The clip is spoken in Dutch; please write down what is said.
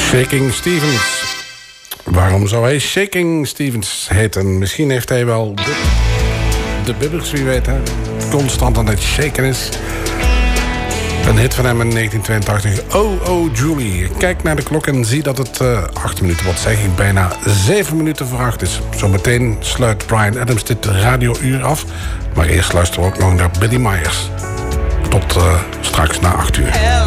Shaking Stevens. Waarom zou hij Shaking Stevens heten? Misschien heeft hij wel de bibbers, wie weet, hè? Constant aan het shaken is. Een hit van hem in 1982. Oh, oh, Julie. Kijk naar de klok en zie dat het 8 minuten, wat zeg ik, bijna 7 minuten voor 8 is. Zometeen sluit Bryan Adams dit radiouur af. Maar eerst luisteren we ook nog naar Billy Myers. Tot straks na 8 uur.